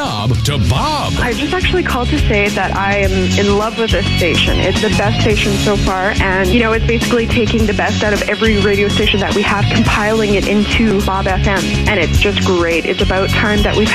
job to Bob. I just actually called to say that I am in love with this station. It's the best station so far, and, it's basically taking the best out of every radio station that we have, compiling it into Bob FM, and it's just great. It's about time that we've